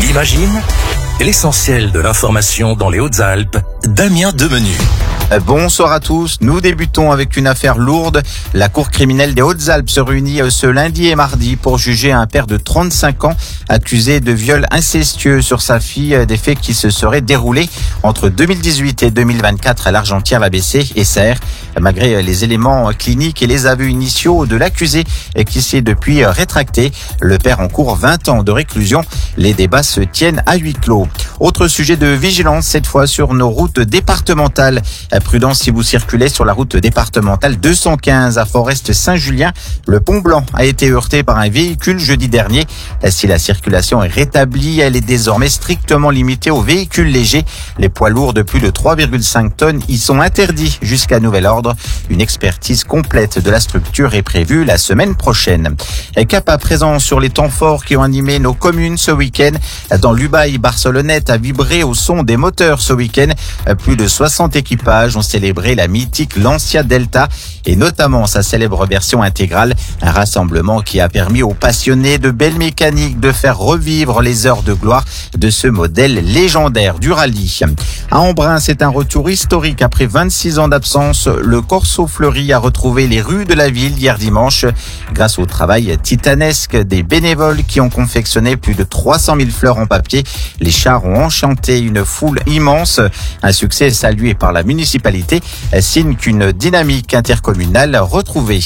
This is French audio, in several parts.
Imagine, l'essentiel de l'information dans les Hautes-Alpes, Damien Demenu. Bonsoir à tous. Nous débutons avec une affaire lourde. La Cour criminelle des Hautes-Alpes se réunit ce lundi et mardi pour juger un père de 35 ans accusé de viol incestueux sur sa fille, des faits qui se seraient déroulés entre 2018 et 2024 à l'Argentière-ABC et Serres. Malgré les éléments cliniques et les aveux initiaux de l'accusé qui s'est depuis rétracté, le père encourt 20 ans de réclusion. Les débats se tiennent à huis clos. Autre sujet de vigilance, cette fois sur nos routes départementales. Prudence si vous circulez sur la route départementale 215 à Forest-Saint-Julien. Le pont blanc a été heurté par un véhicule jeudi dernier. Si la circulation est rétablie, elle est désormais strictement limitée aux véhicules légers. Les poids lourds de plus de 3,5 tonnes y sont interdits jusqu'à nouvel ordre. Une expertise complète de la structure est prévue la semaine prochaine. Cap à présent sur les temps forts qui ont animé nos communes ce week-end. Dans l'Ubaye, Barcelonnette a vibré au son des moteurs ce week-end. Plus de 60 équipages ont célébré la mythique Lancia Delta et notamment sa célèbre version intégrale. Un rassemblement qui a permis aux passionnés de belle mécanique de faire revivre les heures de gloire de ce modèle légendaire du rallye. À Embrun, c'est un retour historique après 26 ans d'absence. Le Corso Fleuri a retrouvé les rues de la ville hier dimanche grâce au travail titanesque des bénévoles qui ont confectionné plus de 300 000 fleurs en papier. Les chars ont enchanté une foule immense. Un succès salué par la municipalité, signe qu'une dynamique intercommunale retrouvée.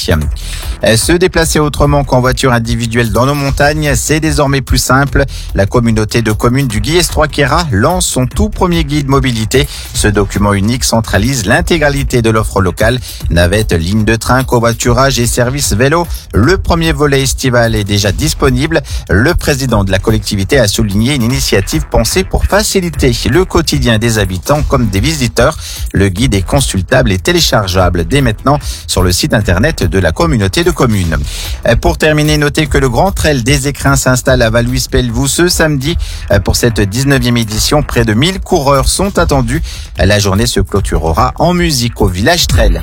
Se déplacer autrement qu'en voiture individuelle dans nos montagnes, c'est désormais plus simple. La communauté de communes du Guillestroy-Queyras lance son tout premier guide mobilité. Ce document unique centralise l'intégralité de l'offre locale. Navettes, lignes de train, covoiturage et services vélo. Le premier volet estival est déjà disponible. Le président de la collectivité a souligné une initiative pensée pour faciliter le quotidien des habitants comme des visiteurs. Le guide est consultable et téléchargeable dès maintenant sur le site internet de la communauté de communes. Pour terminer, notez que le Grand Trail des Écrins s'installe à Val-Louis-Pelvoux ce samedi. Pour cette 19e édition, près de 1000 coureurs sont attendus. La journée se clôturera en musique au village Trail.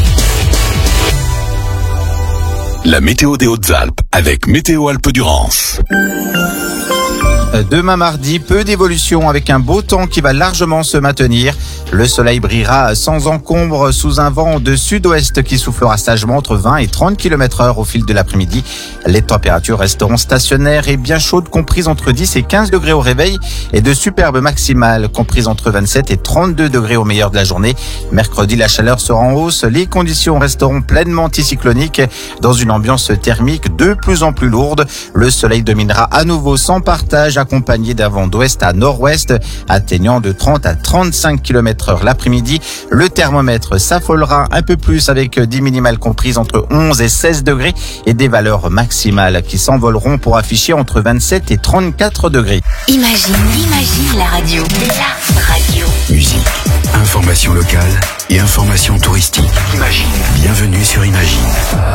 La météo des Hautes-Alpes avec Météo Alpes-Durance. Demain mardi, peu d'évolution avec un beau temps qui va largement se maintenir. Le soleil brillera sans encombre sous un vent de sud-ouest qui soufflera sagement entre 20 et 30 km/h au fil de l'après-midi. Les températures resteront stationnaires et bien chaudes, comprises entre 10 et 15 degrés au réveil et de superbes maximales comprises entre 27 et 32 degrés au meilleur de la journée. Mercredi, la chaleur sera en hausse. Les conditions resteront pleinement anticycloniques dans une ambiance thermique de plus en plus lourde. Le soleil dominera à nouveau sans partage, accompagné d'un vent d'ouest à nord-ouest, atteignant de 30 à 35 km/h l'après-midi. Le thermomètre s'affolera un peu plus avec des minimales comprises entre 11 et 16 degrés et des valeurs maximales qui s'envoleront pour afficher entre 27 et 34 degrés. Imagine la radio. La radio. Musique, information locale et information touristique. Imagine. Bienvenue sur Imagine.